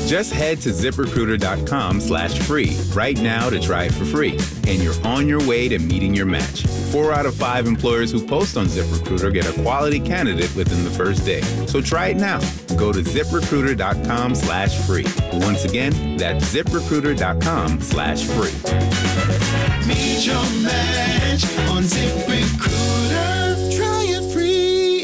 Just head to ZipRecruiter.com/free right now to try it for free. And you're on your way to meeting your match. 4 out of 5 employers who post on ZipRecruiter get a quality candidate within the first day. So try it now. Go to ZipRecruiter.com/free. Once again, that's ZipRecruiter.com/free. Meet your match on ZipRecruiter. Try it free.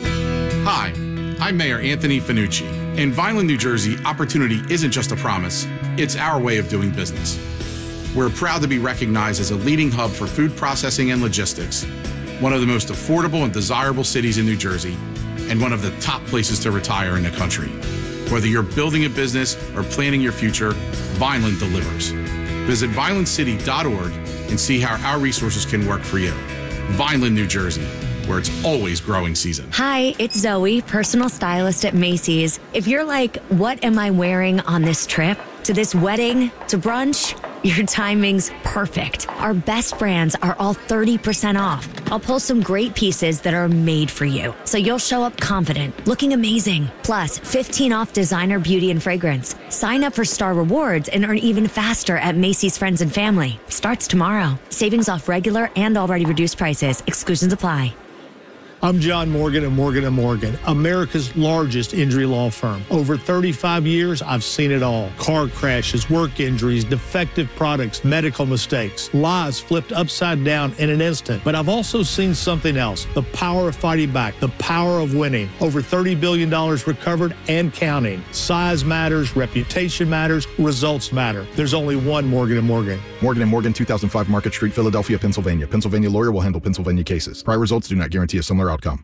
Hi, I'm Mayor Anthony Finucci. In Vineland, New Jersey, opportunity isn't just a promise, it's our way of doing business. We're proud to be recognized as a leading hub for food processing and logistics, one of the most affordable and desirable cities in New Jersey, and one of the top places to retire in the country. Whether you're building a business or planning your future, Vineland delivers. Visit vinelandcity.org and see how our resources can work for you. Vineland, New Jersey, where it's always growing season. Hi, it's Zoe, personal stylist at Macy's. If you're like, what am I wearing on this trip? To this wedding? To brunch? Your timing's perfect. Our best brands are all 30% off. I'll pull some great pieces that are made for you, so you'll show up confident, looking amazing. Plus, 15 off designer beauty and fragrance. Sign up for Star Rewards and earn even faster at Macy's Friends and Family. Starts tomorrow. Savings off regular and already reduced prices. Exclusions apply. I'm John Morgan of Morgan & Morgan, America's largest injury law firm. Over 35 years, I've seen it all. Car crashes, work injuries, defective products, medical mistakes, lives flipped upside down in an instant. But I've also seen something else, the power of fighting back, the power of winning. Over $30 billion recovered and counting. Size matters, reputation matters, results matter. There's only one Morgan & Morgan. Morgan & Morgan, 2005 Market Street, Philadelphia, Pennsylvania. Pennsylvania lawyer will handle Pennsylvania cases. Prior results do not guarantee a similar outcome.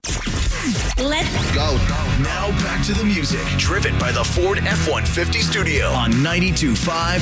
Let's go. Now back to the music. Driven by the Ford F-150 Studio on 92.5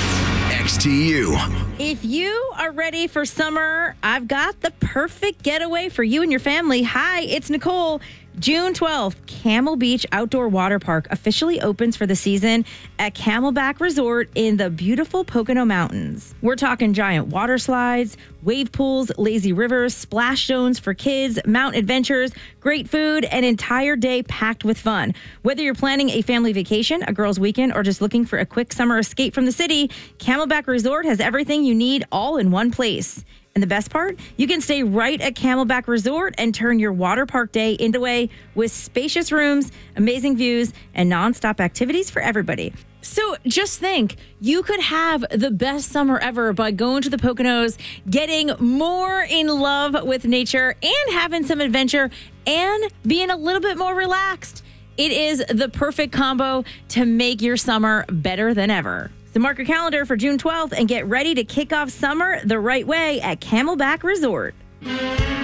XTU. If you are ready for summer, I've got the perfect getaway for you and your family. Hi, it's Nicole. June 12th, Camel Beach Outdoor Water Park officially opens for the season at Camelback Resort in the beautiful Pocono Mountains. We're talking giant water slides, wave pools, lazy rivers, splash zones for kids, mountain adventures, great food, an entire day packed with fun. Whether you're planning a family vacation, a girls' weekend, or just looking for a quick summer escape from the city, Camelback Resort has everything you need all in one place. And the best part, you can stay right at Camelback Resort and turn your water park day into a with spacious rooms, amazing views, and nonstop activities for everybody. So just think, you could have the best summer ever by going to the Poconos, getting more in love with nature, and having some adventure, and being a little bit more relaxed. It is the perfect combo to make your summer better than ever. So mark your calendar for June 12th and get ready to kick off summer the right way at Camelback Resort.